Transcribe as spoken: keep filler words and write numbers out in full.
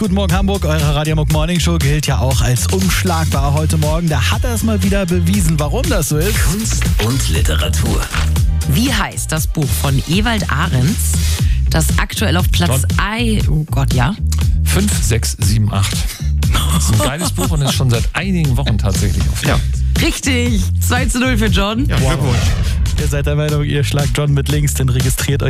Guten Morgen Hamburg, eure Radio Hamburg Morning Show gilt ja auch als unschlagbar heute Morgen. Da hat er es mal wieder bewiesen, warum das so ist. Kunst und Literatur. Wie heißt das Buch von Ewald Ahrens, das aktuell auf Platz eins... Oh Gott, ja? fünf, sechs, sieben, acht. Das ist ein geiles Buch und ist schon seit einigen Wochen tatsächlich auf. Ja. Richtig. zwei zu null für John. Ja, Glückwunsch. Ihr seid der Meinung, ihr schlagt John mit links, dann registriert euch